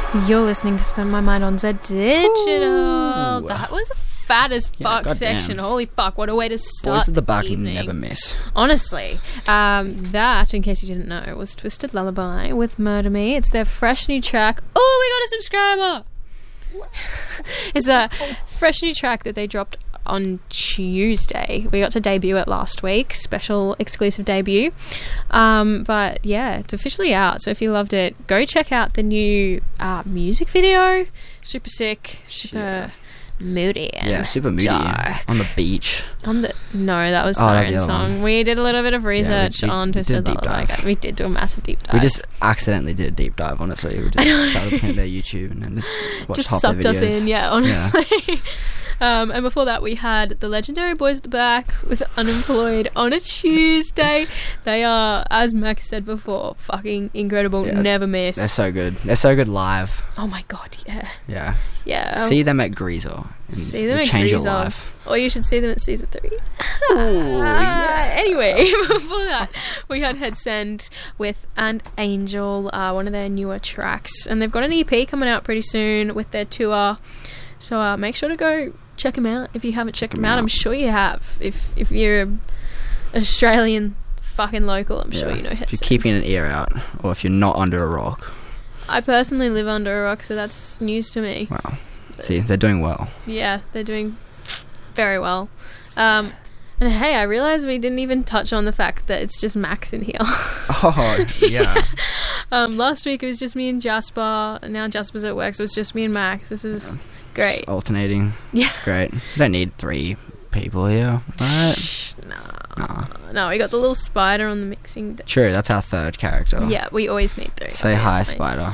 You're listening to Spend My Mind on Z Digital. Ooh. That was a fat as fuck section. Holy fuck, what a way to start Boys at the back the you evening. never miss. Honestly, that, in case you didn't know, was Twisted Lullaby with Murder Me. It's their fresh new track. Oh, we got a subscriber! It's a fresh new track that they dropped on Tuesday. We got to debut it last week. Special exclusive debut. But yeah, it's officially out. So if you loved it, go check out the new music video. Super sick. Super moody. And super moody. dark. On the beach. No, that was that's the Siren's other song. one. We did a little bit of research we on did a Twisted deep Lullaby. dive. We did do a massive deep dive. We just accidentally did a deep dive, honestly. We just started looking at their YouTube and then just watched just half sucked their us videos. in, honestly. And before that, we had the legendary Boys at the Back with Unemployed on a Tuesday. They are, as Max said before, fucking incredible. Yeah, never miss. They're so good. They're so good live. Oh my god, yeah. Yeah. Yeah. See them at Greaser. See them at change your Greaser. life. Or you should see them at season 3. Anyway, before that, we had Head Send with And Angel, one of their newer tracks. And they've got an EP coming out pretty soon with their tour. So make sure to go check them out if you haven't checked them out. I'm sure you have. If you're an Australian fucking local, I'm sure you know Head If you're Send. keeping an ear out, or if you're not under a rock. I personally live under a rock, so that's news to me. Wow. See, they're doing well. Yeah, they're doing very well. And hey, I realised we didn't even touch on the fact that it's just Max in here. Oh, yeah. Last week it was just me and Jasper, and now Jasper's at work, so it's just me and Max. This is great. Just alternating. Yeah. It's great. You don't need 3 people here, right? No, we got the little spider on the mixing desk. True, that's our 3rd character. Yeah, we always need 3. Say hi, obviously. Spider.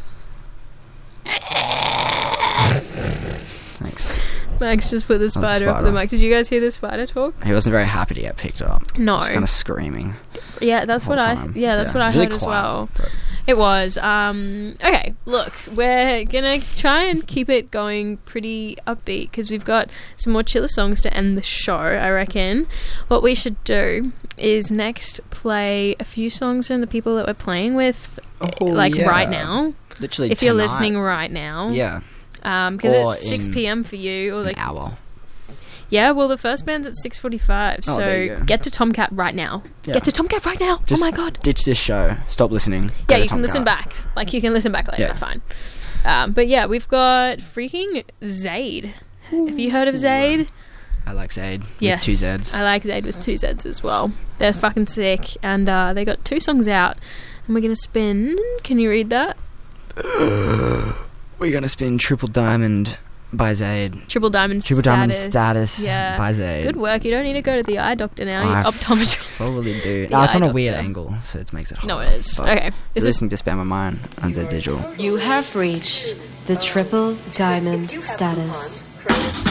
Thanks. Max just put the spider up the mic. Did you guys hear the spider talk? He wasn't very happy to get picked up. No. He was kind of screaming. Yeah, that's the what whole I. time. Yeah, that's what I Really heard as quiet, well. but- It was. Okay, look, we're gonna try and keep it going pretty upbeat because we've got some more chiller songs to end the show, I reckon. What we should do is next play a few songs from the people that we're playing with, right now. Literally If you're tonight. listening right now. Yeah. Because Or it's 6 in p.m. for you. Or an hour. Yeah, well, the first band's at 6:45, Oh, there you so go. get to Tomcat right now. Yeah. Get to Tomcat right now. Just oh my god. ditch this show. Stop listening. Go Yeah, to you can listen Tomcat. back. Like, you can listen back later. Yeah. It's fine. But yeah, we've got freaking Zaid. Have you heard of Zaid? I like Zaid. Yes. With 2 Zs. I like Zaid with 2 Zs as well. They're fucking sick. And they got 2 songs out. And we're going to spin... Can you read that? We're going to spin Triple Diamond by Zaid. Triple Diamond Diamond Status Yeah. by Zaid. Good work. You don't need to go to the eye doctor now. I You're optometrist. Probably do. The No, it's eye on a weird doctor. angle, so it makes it hard. No, it is. Okay. You're This is listening to Spam My Mind on Z Digital. You have reached the Triple Diamond Status.